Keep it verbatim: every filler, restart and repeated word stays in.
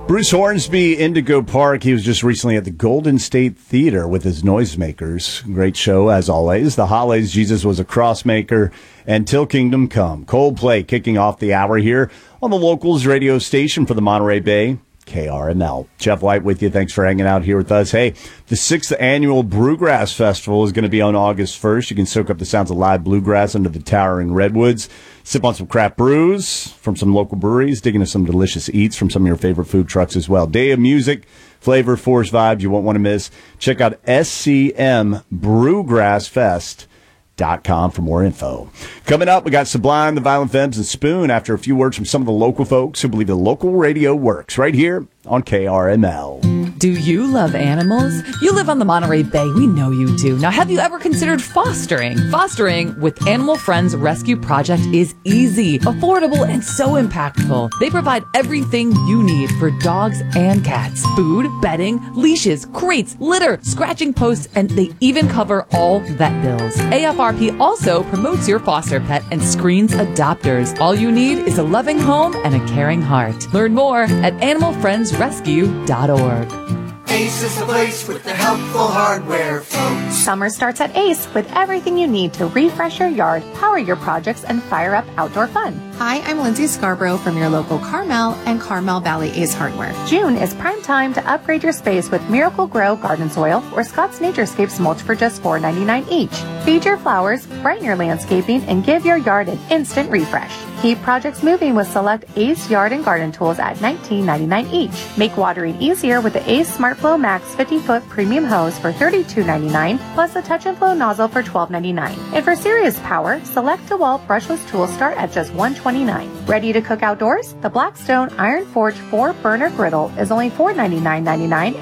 Bruce Hornsby, Indigo Park. He was just recently at the Golden State Theater with his Noisemakers. Great show, as always. The Hollies, Jesus Was a Crossmaker, and Till Kingdom Come. Coldplay kicking off the hour here on the Locals radio station for the Monterey Bay, K R M L. Jeff White with you. Thanks for hanging out here with us. Hey, the sixth annual Brewgrass Festival is going to be on August first. You can soak up the sounds of live bluegrass under the towering redwoods. Sip on some craft brews from some local breweries. Dig into some delicious eats from some of your favorite food trucks as well. Day of music, flavor, force, vibes you won't want to miss. Check out S C M Brewgrass Fest dot com for more info. Coming up, we got Sublime, the Violent Femmes, and Spoon after a few words from some of the local folks who believe the local radio works right here on K R M L. Do you love animals? You live on the Monterey Bay. We know you do. Now, have you ever considered fostering? Fostering with Animal Friends Rescue Project is easy, affordable, and so impactful. They provide everything you need for dogs and cats. Food, bedding, leashes, crates, litter, scratching posts, and they even cover all vet bills. A F R P also promotes your foster pet and screens adopters. All you need is a loving home and a caring heart. Learn more at animal friends rescue dot org. Ace is the place with the helpful hardware, folks. Summer starts at Ace with everything you need to refresh your yard, power your projects, and fire up outdoor fun. Hi, I'm Lindsay Scarborough from your local Carmel and Carmel Valley Ace Hardware. June is prime time to upgrade your space with Miracle Grow Garden Soil or Scott's Naturescapes mulch for just four ninety-nine each. Feed your flowers, brighten your landscaping, and give your yard an instant refresh. Keep projects moving with select Ace Yard and Garden Tools at nineteen ninety-nine each. Make watering easier with the Ace SmartFlow Max fifty foot premium hose for thirty-two ninety-nine plus a touch and flow nozzle for twelve ninety-nine. And for serious power, select DeWalt brushless tools start at just one twenty-nine. Ready to cook outdoors? The Blackstone Iron Forge four burner griddle is only four ninety-nine ninety-nine